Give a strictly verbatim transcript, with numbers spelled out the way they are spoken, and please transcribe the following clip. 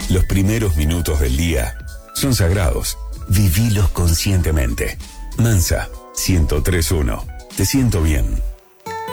Los primeros minutos del día son sagrados. Vivilos conscientemente. Mansa, ciento tres punto uno. Te siento bien.